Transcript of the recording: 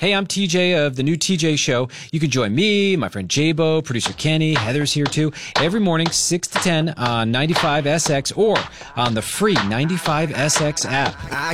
Hey, I'm TJ of the new TJ Show. You can join me, my friend Jabo, producer Kenny, Heather's here too, every morning, 6 to 10 on 95SX or on the free 95SX app.